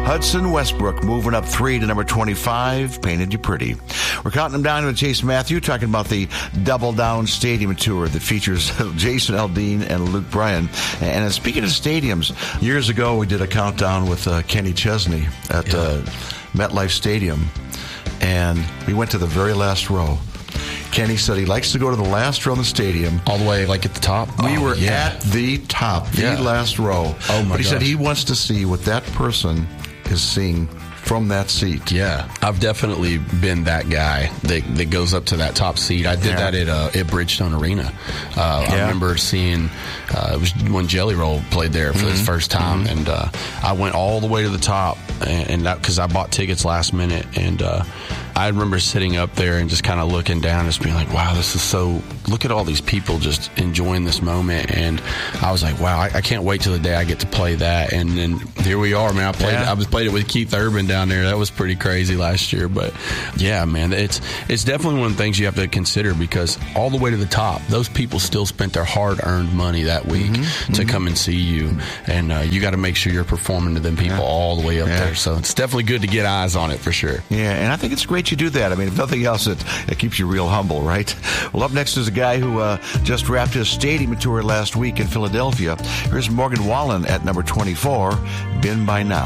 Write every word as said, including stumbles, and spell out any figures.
Hudson Westbrook moving up three to number twenty-five, Painted You Pretty. We're counting them down with Chase Matthew, talking about the Double Down Stadium Tour that features Jason Aldean and Luke Bryan. And speaking of stadiums, years ago we did a countdown with uh, Kenny Chesney at yeah. uh, MetLife Stadium, and we went to the very last row. Kenny said he likes to go to the last row in the stadium. All the way, like, at the top? We oh, were yeah. at the top, the yeah. last row. Oh, my But he gosh. said he wants to see what that person is seeing from that seat. Yeah, I've definitely been that guy that, that goes up to that top seat. I did yeah. that at uh, at Bridgestone Arena. Uh, yeah. I remember seeing uh, it was when Jelly Roll played there for mm-hmm. his first time, mm-hmm. and uh, I went all the way to the top, and, and that because I bought tickets last minute, and uh, I remember sitting up there and just kind of looking down, just being like, "Wow, this is so." Look at all these people just enjoying this moment, and I was like, "Wow, I, I can't wait till the day I get to play that." And then here we are, man. I played. Yeah. I was played it with Keith Urban down there. That was pretty crazy last year, but yeah, man, it's it's definitely one of the things you have to consider, because all the way to the top, those people still spent their hard-earned money that week mm-hmm. to mm-hmm. come and see you, and uh, you got to make sure you're performing to them people yeah. all the way up yeah. there. So it's definitely good to get eyes on it for sure. Yeah, and I think it's great you do that. I mean, if nothing else, it, it keeps you real humble, right? Well, up next is a guy who uh, just wrapped his stadium tour last week in Philadelphia. Here's Morgan Wallen at number twenty-four, Been By Now.